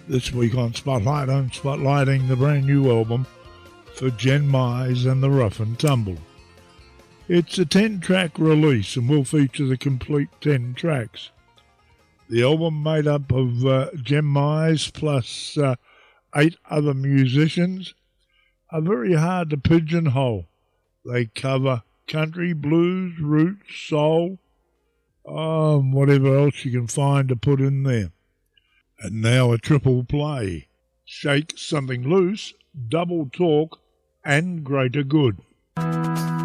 This week on Spotlight, I'm spotlighting the brand new album for Jen Mize and the Rough and Tumble. It's a 10-track release and will feature the complete 10 tracks. The album made up of Jen Mize plus 8 other musicians are very hard to pigeonhole. They cover country, blues, roots, soul, whatever else you can find to put in there. And now a triple play. Shake Something Loose, Double Talk, and Greater Good.